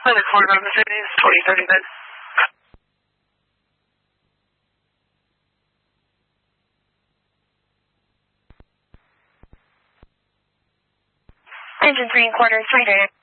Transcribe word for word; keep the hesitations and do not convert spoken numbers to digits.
Clinic Ford on Mercedes, twenty thirty bed. Engine three and quarter, three there.